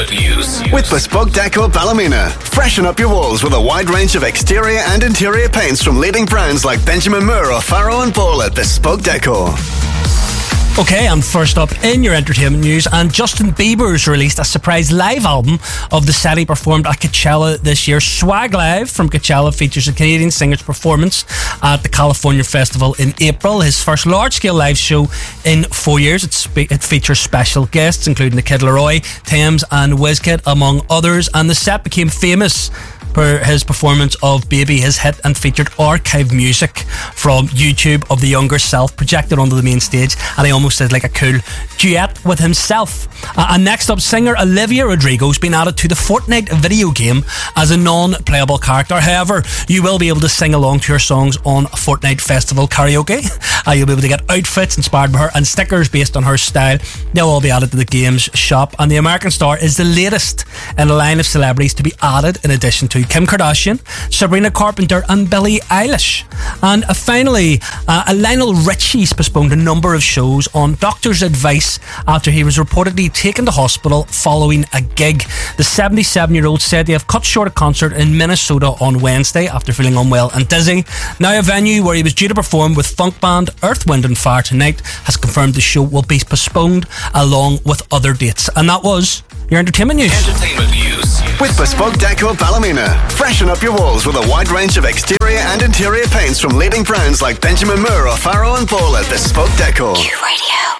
News. With Bespoke Deco Ballymena. Freshen up your walls with a wide range of exterior and interior paints from leading brands like Benjamin Moore, O'Farrell and Ball at Bespoke Deco. Okay, and first up in your entertainment news, and Justin Bieber's released a surprise live album of the set he performed at Coachella this year. Swag Live from Coachella features a Canadian singer's performance at the California Festival in April, his first large-scale live show in 4 years. It features special guests including the Kid Laroi, Thames and Wizkid, among others, and the set became famous for his performance of Baby, his hit, and featured archive music from YouTube of the younger self projected onto the main stage, and he almost did like a cool duet with himself. And next up, singer Olivia Rodrigo's been added to the Fortnite video game as a non-playable character. However, you will be able to sing along to her songs on Fortnite Festival Karaoke. You'll be able to get outfits inspired by her and stickers based on her style. They'll all be added to the game's shop, and the American star is the latest in a line of celebrities to be added, in addition to Kim Kardashian, Sabrina Carpenter and Billie Eilish. And finally, Lionel Richie's postponed a number of shows on doctor's advice after he was reportedly taken to hospital following a gig. The 77-year-old said they have cut short a concert in Minnesota on Wednesday after feeling unwell and dizzy. Now a venue where he was due to perform with funk band Earth, Wind and Fire tonight has confirmed the show will be postponed along with other dates. And that was your entertainment news. With Bespoke Deco Ballymena. Freshen up your walls with a wide range of exterior and interior paints from leading brands like Benjamin Moore, O'Farrell and Ball at Bespoke Deco. Q Radio.